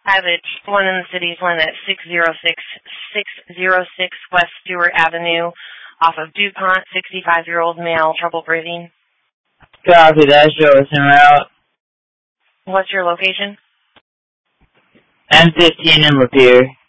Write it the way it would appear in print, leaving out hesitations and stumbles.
I have one in the city's one at 606 West Stewart Avenue off of DuPont, 65-year-old male, trouble breathing. Copy that, show us en route. What's your location? M15 in Lapeer.